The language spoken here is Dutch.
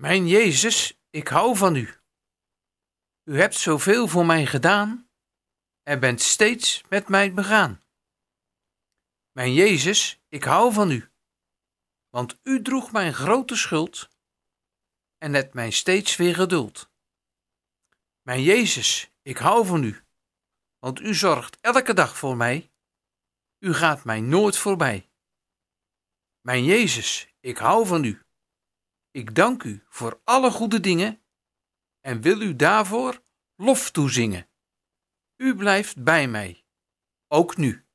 Mijn Jezus, ik hou van u. U hebt zoveel voor mij gedaan en bent steeds met mij begaan. Mijn Jezus, ik hou van u, want u droeg mijn grote schuld en hebt mij steeds weer geduld. Mijn Jezus, ik hou van u, want u zorgt elke dag voor mij. U gaat mij nooit voorbij. Mijn Jezus, ik hou van u. Ik dank u voor alle goede dingen en wil u daarvoor lof toezingen. U blijft bij mij, ook nu.